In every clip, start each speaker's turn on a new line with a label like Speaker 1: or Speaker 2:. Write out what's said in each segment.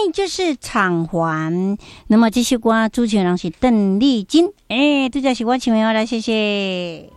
Speaker 1: 就是偿还。那么这首歌主唱人是邓丽君，这就是我唱的，来谢谢。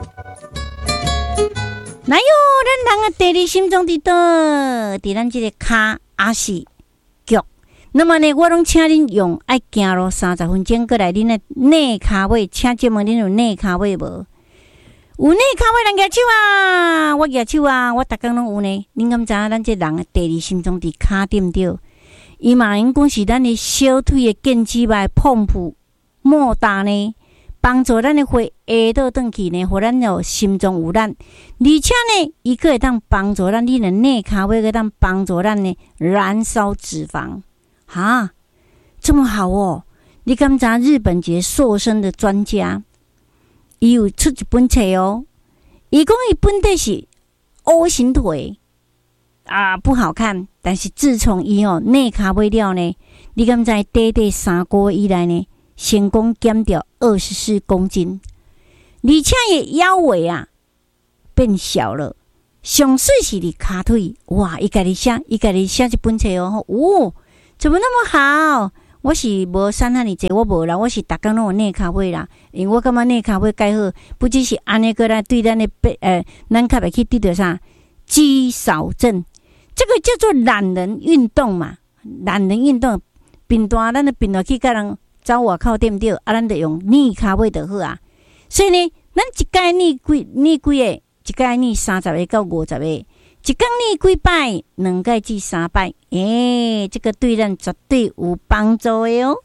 Speaker 1: 哪有咱人的第二心中的岛，伫咱这个卡也是脚。那么呢，我拢请恁用爱行路30分钟过来，恁的内骹尾，请节目恁有内骹尾无？有内骹尾人举手啊！我举手啊！我逐工拢有呢。恁敢知影咱这人的第二心中伫骹对毋对？伊嘛因讲是咱的小腿的腱肌肉碰触莫大呢，帮助咱的血下倒转去呢，互咱有心脏有力。而且呢，伊个会当帮助咱，你的内骹尾个当帮助咱呢燃烧脂肪。哈，这么好哦！你敢知日本一个瘦身的专家？伊有出一本册哦，伊讲伊本底是 O 型腿啊，不好看。但是自从伊内骹尾了呢，你敢知短3个月以来呢，成功减掉24公斤，而且伊腰围啊变小了。上水是你骹腿，哇！伊家己写一本册哦，怎么那么好？我是无瘦遐尼济，我无啦，我是逐工拢有内骹尾啦。因为我感觉内骹尾介好，不只是安尼个来对咱的咱较袂去得到啥肌少症，这个叫做懒人运动嘛。懒人运动，平单咱的平落去甲人走外口对毋对？咱就用内骹尾就好啊。所以呢，咱一届内几个，一届内30个到50个。一天内几摆，2届至3摆，这个对咱绝对有帮助的哦。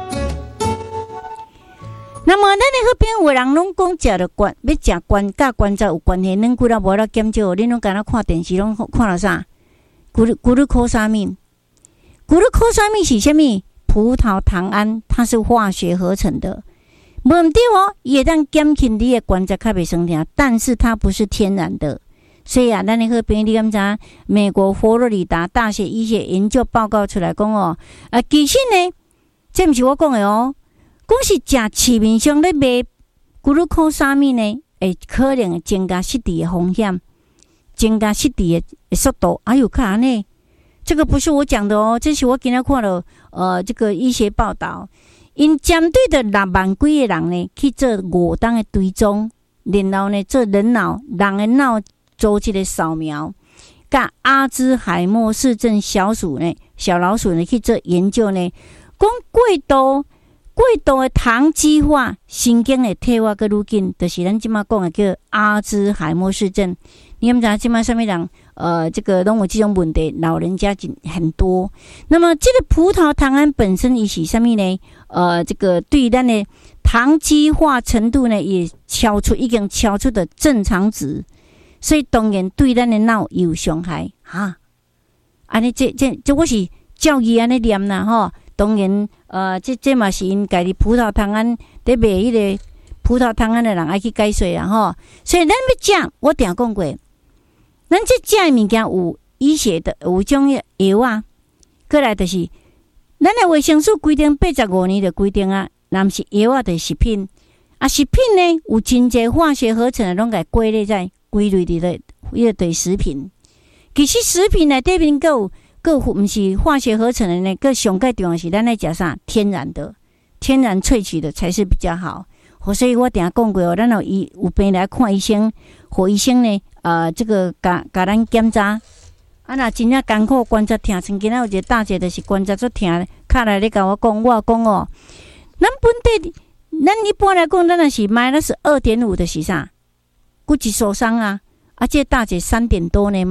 Speaker 1: 那么，咱的好朋友有人拢讲食着关，要食关甲关节有关系，恁几啦无啦减少，恁拢敢若看电视拢看了啥？古鲁科沙米是啥物？葡萄糖胺，它是化学合成的，无毋对哦，伊会当减轻你的关节较袂酸痛，但是它不是天然的。所以啊，咱的好朋友，你敢知？美国佛罗里达大学医学研究报告出来讲其实呢，这不是我讲的哦，讲是食市面上咧卖古鲁科沙米呢，会可能会增加失智的风险，增加失智的速度。哎呦，看安尼，这个不是我讲的哦，这是我今天看了这个医学报道，因针对的6万几个人呢去做5档的追踪，然后呢做人的脑做一个扫描，甲阿兹海默氏症小老鼠呢去做研究呢，讲过度的糖基化，神经的退化个愈紧，就是咱即马讲的叫阿兹海默氏症。你们知道即马什么人这个拢有这种问题，老人家很多。那么这个葡萄糖胺本身伊是什么呢？这个对咱的糖基化程度呢，也已经超出的正常值。所以当然对咱的脑有伤害哈，安尼这我是教育安尼念啦吼。当然这嘛是因家己葡萄糖胺在卖迄个葡萄糖胺的人爱去解说啦吼。所以咱要食，我定讲过，咱这食的物件有医学的有种药啊，过来就是咱的卫生署规定85年的规定啊，若毋是药啊，就是食品啊。食品呢有真济化学合成的，拢给归类在。归类的迄个对食品，其实食品内底面个毋是化学合成的呢，个上介重要是咱来食啥天然的、天然萃取的才是比较好。所以我定下讲过哦，咱有病来看医生，互医生呢这个甲咱检查。若真正艰苦关节痛，像今仔有一个大姐就是关节足痛，敲来咧甲我讲，我讲哦，咱本地咱一般来讲，咱若是-2.5的是啥？骨质受伤啊，这大姐3点多呢，-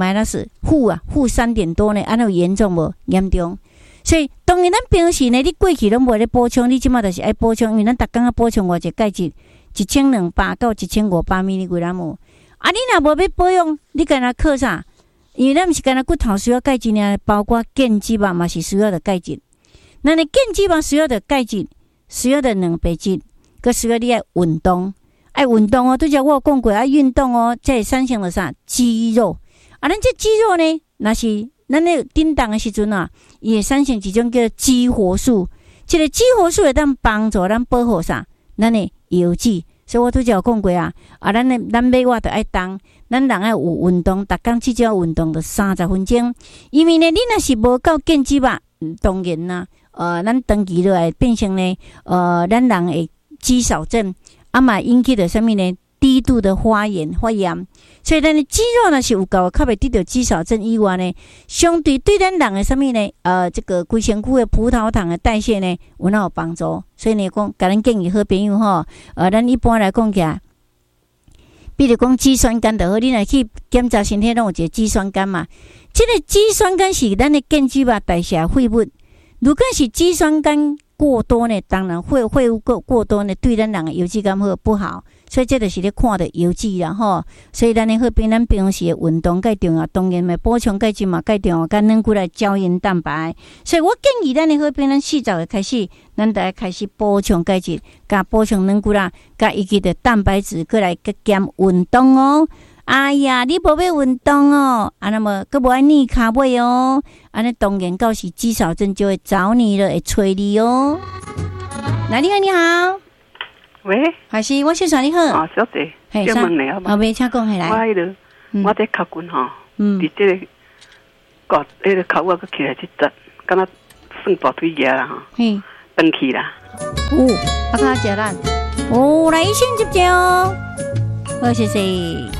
Speaker 1: 负3点多呢，安尼有严重无？严重。所以当然咱平时呢，你过去拢无咧补充，你即马就是爱补充，因为咱逐工啊补充偌济钙质，1200到1500 mg。你若无要保养，你干那靠啥？因为咱毋是干那骨头需要钙质尔，包括腱肌肉嘛是需要的钙质。那你腱肌肉需要的钙质，需要的蛋白质，佮需要你爱运动。爱运动哦，拄则我有讲过爱运动哦，才会产生了啥肌肉啊？咱这肌肉呢，若是咱咧振动的时阵啊，伊会产生一种叫激活素。这个激活素会当帮助咱保护啥？咱的油脂。所以我拄则有讲过啊，咱买我就爱动，咱人爱有运动，逐工至少运动就30分钟。因为呢，你若是无够腱肌肉， 当然啦，咱长期落来变成呢，咱人的肌少症，嘛引起的什么呢？低度的发炎，所以咱的肌肉呢是有够较袂得到肌少症以外呢，相对对咱人的什么呢？这个规身躯的葡萄糖的代谢呢，有哪有帮助？所以呢，讲，甲咱建议好朋友吼，咱一般来讲起来，比如讲肌酸酐就好，你若去检查身体，拢有一个肌酸酐嘛。这个肌酸酐是咱的建基吧代谢废物，如果是肌酸酐过多呢，当然废物过多呢，对咱人的油脂感好不好。所以这就是咧看的油脂啦吼，所以咱的好咱平时的运动介重要，当然嘛补充钙质嘛介重要，甲软骨来胶原蛋白。所以我建议咱的好咱4早开始，咱就要开始补充钙质，甲补充软骨啦，甲以及的蛋白质，过来加减运动哦。哎呀，你无要运动哦，那么佫无爱逆骹尾哦，安尼当然到时肌少症就会找你了，会催你哦。来，你好，你好。
Speaker 2: 喂，
Speaker 1: 还是我先生你好。
Speaker 2: 小姐，请问你好吗？
Speaker 1: 没请讲起来。
Speaker 2: 我在脚筋吼，伫这个脚那个脚我个起来去折，敢若算大腿夹啦吼，断去啦。
Speaker 1: 卡食咱。来医生接哦。好，谢谢。